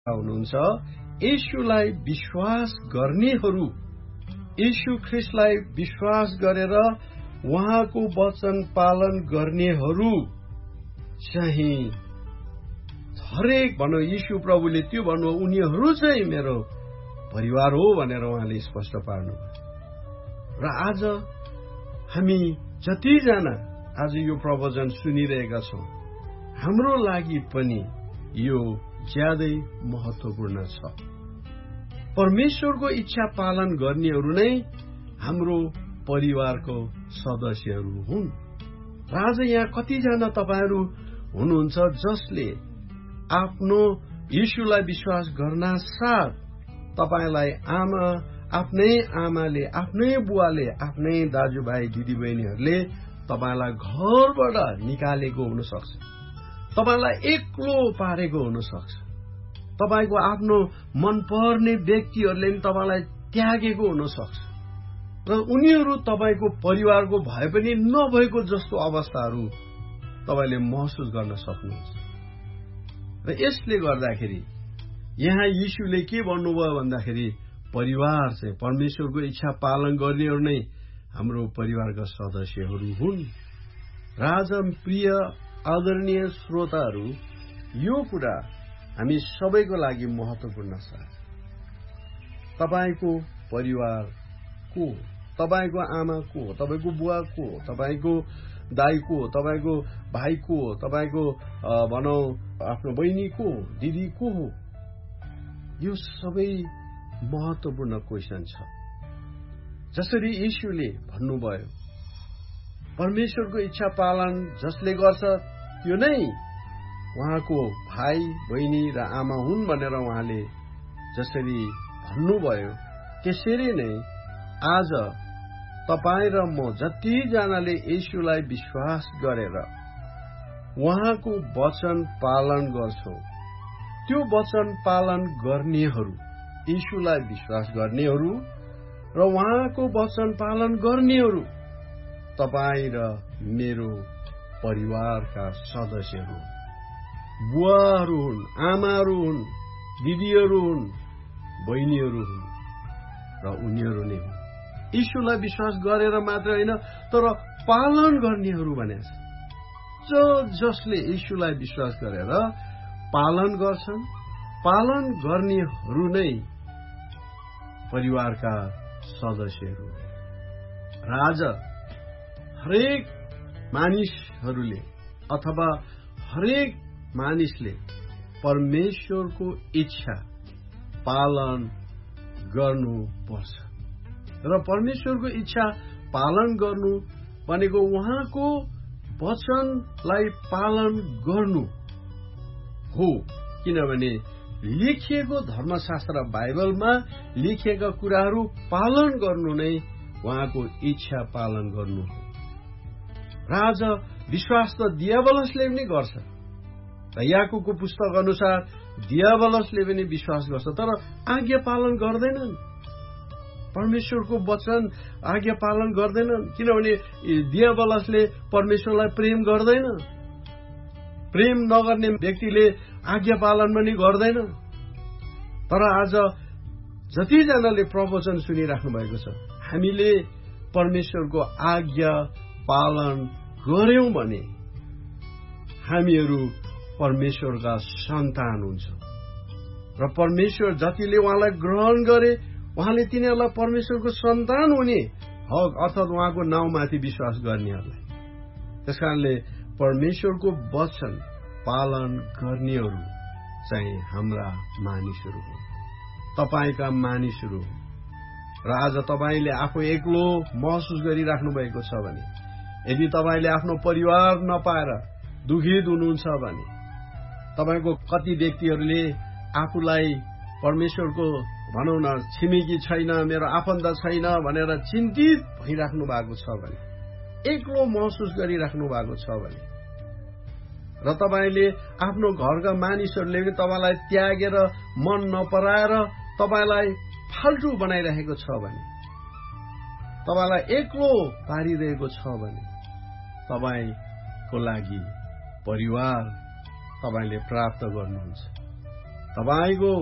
हुनुहुन्छ येशूलाई विश्वास गर्नेहरू, येशू ख्रीष्टलाई विश्वास गरेर उहाँको वचन पालन गर्नेहरू चाहिँ हरेक भनौँ यीशु प्रभुले त्यो भन्नु उनीहरू चाहिँ मेरो परिवार हो भनेर उहाँले स्पष्ट पार्नुभयो। र आज हामी जतिजना आज यो प्रवचन सुनिरहेका छौं, हाम्रो लागि पनि यो ज्यादै महत्त्वपूर्ण छ। परमेश्वरको इच्छा पालन गर्नेहरू नै हाम्रो परिवारको सदस्यहरू हुन्। र आज यहाँ कतिजना तपाईहरू हुनुहुन्छ जसले आफ्नो येशूलाई विश्वास गर्न साथ तपाईलाई आफ्नै आमाले, आफ्नै बुवाले, आफ्नै दाजुभाइ दिदीबहिनीहरूले तपाईलाई घरबाट निकालेको हुन सक्छ, तपाईलाई एक्लो पारेको हुन सक्छ, तपाईको आफ्नो मनपर्ने व्यक्तिहरूले पनि तपाईलाई त्यागेको हुन सक्छ र उनीहरू तपाईको परिवारको भए पनि नभएको जस्तो अवस्थाहरू तपाईले महसुस गर्न सक्नुहुन्छ। र यसले गर्दाखेरि यहाँ यीशुले के भन्नुभयो भन्दाखेरि परिवार चाहिँ परमेश्वरको इच्छा पालन गर्नेहरू नै हाम्रो परिवारका सदस्यहरू हुन्। र आज प्रिय आदरणीय श्रोताहरू, यो कुरा हामी सबैको लागि महत्त्वपूर्ण छ। तपाईको परिवार को, तपाईको आमा को, तपाईको बुवा को, तपाईको दाइ को, तपाईको भाइ को, तपाईको भनौं आफ्नो बहिनी को, दिदी को हो, यो सबै महत्त्वपूर्ण क्वेशन छ। जसरी यीशुले भन्नुभयो परमेश्वरको इच्छा पालन जसले गर्छ त्यो नै उहाँको भाइ बहिनी र आमा हुन् भनेर उहाँले जसरी भन्नुभयो, त्यसरी नै आज तपाईँ र म जतिजनाले येशूलाई विश्वास गरेर उहाँको वचन पालन गर्छौं, त्यो वचन पालन गर्नेहरू, येशूलाई विश्वास गर्नेहरू र उहाँको वचन पालन गर्नेहरू तपाईँ र मेरो परिवारका सदस्यहरू, बुवाहरू हुन्, आमाहरू हुन्, दिदीहरू हुन्, बहिनीहरू हुन् र उनीहरू नै हुन्। येशूलाई विश्वास गरेर मात्र होइन, तर पालन गर्नेहरू भनेछ। जसले येशूलाई विश्वास गरेर पालन गर्छन्, पालन गर्नेहरू नै परिवारका सदस्यहरू। र आज हरेक मानिसहरूले अथवा हरेक मानिसले परमेश्वरको इच्छा पालन गर्नुपर्छ। र परमेश्वरको इच्छा पालन गर्नु भनेको उहाँको वचनलाई पालन गर्नु हो। किनभने लेखिएको धर्मशास्त्र बाइबलमा लेखिएका कुराहरू पालन गर्नु नै उहाँको इच्छा पालन गर्नु हो। र आज विश्वास त दियावलसले पनि गर्छ। याकुबको पुस्तक अनुसार दियावलसले पनि विश्वास गर्छ, तर आज्ञा पालन गर्दैनन्। परमेश्वरको वचन आज्ञा पालन गर्दैनन्, किनभने दियावलसले परमेश्वरलाई प्रेम गर्दैन। प्रेम नगर्ने व्यक्तिले आज्ञा पालन पनि गर्दैन। तर आज जतिजनाले प्रवचन सुनिराख्नु भएको छ, हामीले परमेश्वरको आज्ञा पालन गर्यौं भने हामीहरू परमेश्वरका सन्तान हुन्छ। र परमेश्वर जतिले उहाँलाई ग्रहण गरे उहाँले तिनीहरूलाई परमेश्वरको सन्तान हुने हक अर्थात् उहाँको नाउँमाथि विश्वास गर्नेहरूलाई। त्यसकारणले परमेश्वरको वचन पालन गर्नेहरू चाहिँ हाम्रा मानिसहरू हुन्, तपाईका मानिसहरू हुन्। र आज तपाईले आफू एक्लो महसुस गरिराख्नु भएको छ भने, यदि तपाईले आफ्नो परिवार नपाएर दुखित हुनुहुन्छ भने, तपाईको कति व्यक्तिहरूले आफूलाई परमेश्वरको भनौं न छिमेकी छैन, मेरो आफन्त छैन भनेर चिन्तित भइराख्नु भएको छ भने, एक्लो महसुस गरिराख्नु भएको छ भने, र तपाईले आफ्नो घरका मानिसहरूले पनि तपाईलाई त्यागेर मन नपराएर तपाईलाई फाल्टु बनाइरहेको छ भने, तपाईलाई एक्लो पारिरहेको छ भने, तपाईको लागि परिवार तपाईले प्राप्त गर्नुहुन्छ। तपाईँको